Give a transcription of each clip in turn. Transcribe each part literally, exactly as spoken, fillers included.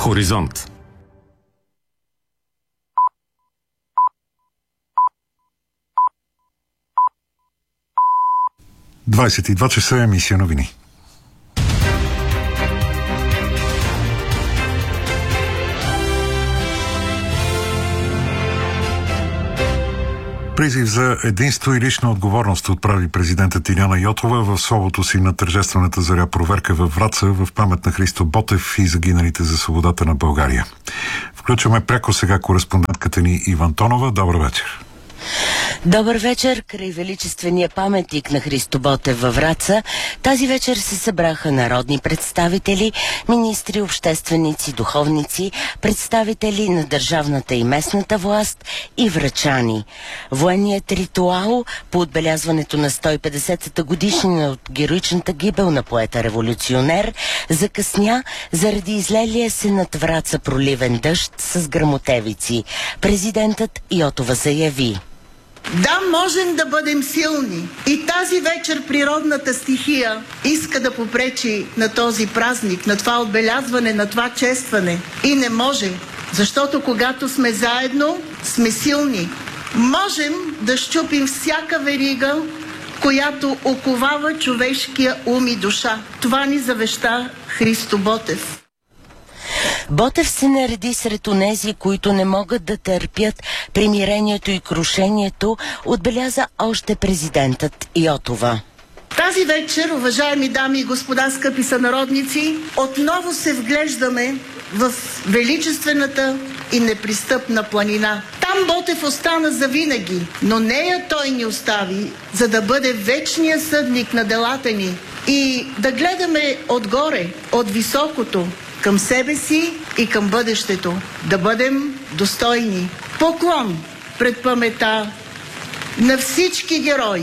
Хоризонт. двадесет и два часа, емисия новини. Призив за единство и лична отговорност отправи президентът Илияна Йотова в словото си на тържествената заря проверка във Враца в памет на Христо Ботев и загиналите за свободата на България. Включваме пряко сега кореспондентката ни Иван Тонова. Добър вечер. Добър вечер. Край величествения паметник на Христо Ботев във Враца тази вечер се събраха народни представители, министри, общественици, духовници, представители на държавната и местната власт и врачани. Военният ритуал по отбелязването на сто и петдесетата годишнина от героичната гибел на поета-революционер закъсня заради излелия се над Враца проливен дъжд с гръмотевици. Президентът Йотова заяви: Да, можем да бъдем силни. И тази вечер природната стихия иска да попречи на този празник, на това отбелязване, на това честване. И не може, защото когато сме заедно, сме силни. Можем да счупим всяка верига, която оковава човешкия ум и душа. Това ни завеща Христо Ботев. Ботев се нареди сред онези, които не могат да търпят примирението и крушението, отбеляза още президентът Йотова. Тази вечер, уважаеми дами и господа, скъпи сънародници, отново се вглеждаме в величествената и непристъпна планина. Там Ботев остана завинаги, но нея той ни остави, за да бъде вечният съдник на делата ни и да гледаме отгоре, от високото, към себе си и към бъдещето. Да бъдем достойни. Поклон пред памета на всички герои.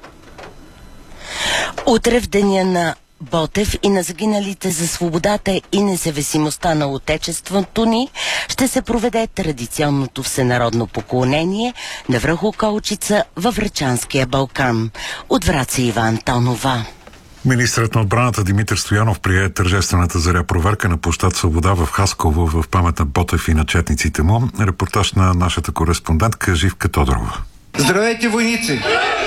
Утре в деня на Ботев и на загиналите за свободата и независимостта на отечеството ни ще се проведе традиционното всенародно поклонение на връх Околчица във Врачанския Балкан. От Враца Иван Тонова. Министърът на отбраната Димитър Стоянов прие тържествената заря проверка на площад Свобода в Хасково в памет на Ботев и на четниците му. Репортаж на нашата кореспондентка Живка Тодорова. Здравейте, войници!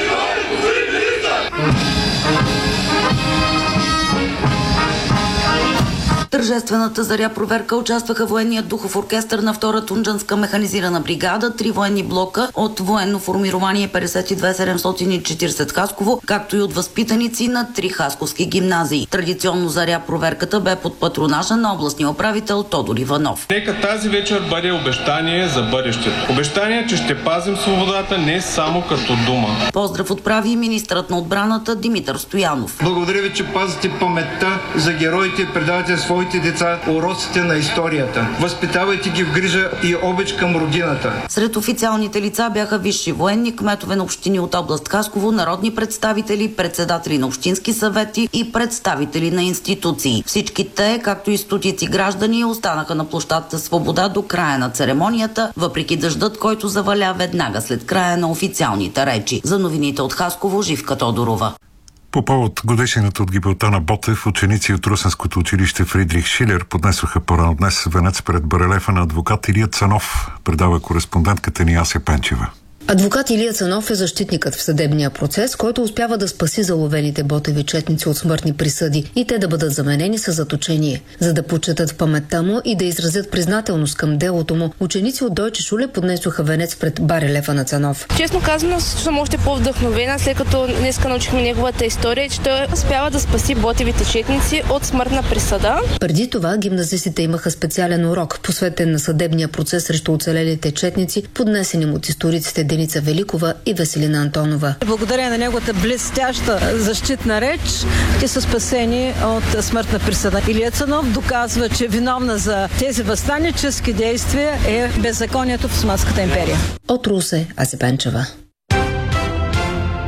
Тържествената заря проверка участваха военният духов оркестър на втора Тунджанска механизирана бригада, три военни блока от военно формирование петдесет и две седемстотин и четиридесет Хасково, както и от възпитаници на три хасковски гимназии. Традиционно заря проверката бе под патронажа на областния управител Тодор Иванов. Нека тази вечер бъде обещание за бъдещето. Обещание, че ще пазим свободата не само като дума. Поздрав отправи министърът на отбраната Димитър Стоянов. Благодаря ви, че пазите паметта за героите и предавате своите деца уроците на историята. Възпитавайте ги в грижа и обич към родината. Сред официалните лица бяха висши военни, кметове на общини от област Хасково, народни представители, председатели на общински съвети и представители на институции. Всички те, както и стотици граждани, останаха на площадта Свобода до края на церемонията, въпреки дъждът, който заваля веднага след края на официалните речи. За новините от Хасково, Живка Тодорова. По повод годишнината от гибелта на Ботев, ученици от Русенското училище Фридрих Шилер поднесоха по-рано днес венец пред барелефа на адвокат Илия Цанов, предава кореспондентката ни Ася Пенчева. Адвокат Илия Цанов е защитникът в съдебния процес, който успява да спаси заловените Ботеви четници от смъртни присъди и те да бъдат заменени с заточение. За да почетат в паметта му и да изразят признателност към делото му, ученици от Дойче Шуле поднесоха венец пред барелефа на Цанов. Честно казано, съм още по-вдъхновена, след като днеска научихме неговата история, че той успява да спаси Ботевите четници от смъртна присъда. Преди това гимназистите имаха специален урок, посветен на съдебния процес срещу оцелелите четници, поднесени му от историците Деница Великова и Веселина Антонова. Благодарение на неговата блестяща защитна реч, те са спасени от смъртна присъда. Илия Цанов доказва, че виновна за тези въстанически действия е беззаконието в Османската империя. От Русе, Ася Пенчева.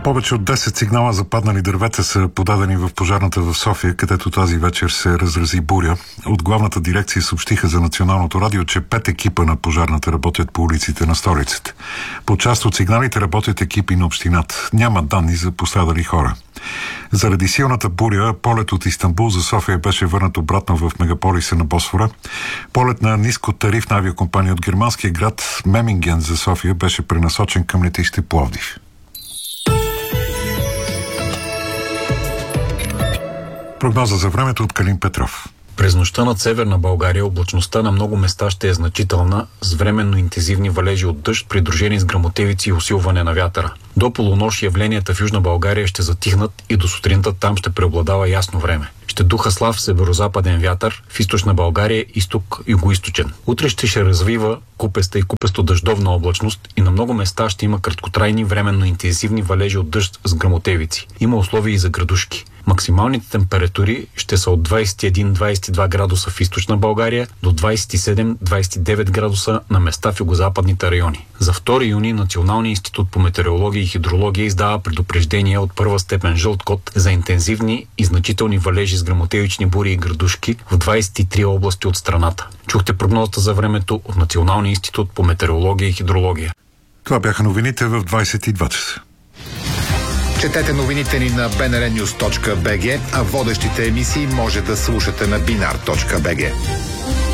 Повече от десет сигнала за паднали дървета са подадени в пожарната в София, където тази вечер се разрази буря. От главната дирекция съобщиха за Националното радио, че пет екипа на пожарната работят по улиците на столицата. По част от сигналите работят екипи на общината. Няма данни за пострадали хора. Заради силната буря, полет от Истанбул за София беше върнат обратно в мегаполиса на Босфора. Полет на нискотарифна авиокомпания от германския град Меминген за София беше пренасочен към летище Пловдив. Прогноза за времето от Калин Петров. През нощта над северна България облачността на много места ще е значителна, с временно интензивни валежи от дъжд, придружени с гръмотевици и усилване на вятъра. До полунощ явленията в Южна България ще затихнат и до сутринта там ще преобладава ясно време. Ще духа слаб северо-западен вятър, в източна България изток югоизточен. Утре ще се развива купеста и купесто-дъждовна облачност и на много места ще има краткотрайни временно интензивни валежи от дъжд с гръмотевици. Има условия и за градушки. Максималните температури ще са от двадесет и един до двадесет и два градуса в източна България до двадесет и седем до двадесет и девет градуса на места в югозападните райони. За втори юни Националният институт по метеорология и хидрология издава предупреждение от първа степен жълт код за интензивни и значителни валежи с гръмотевични бури и градушки в двадесет и три области от страната. Чухте прогнозата за времето от Националния институт по метеорология и хидрология. Това бяха новините в двадесет и два часа. Четете новините ни на би ен ар нюз точка би джи, а водещите емисии може да слушате на бинар точка би джи.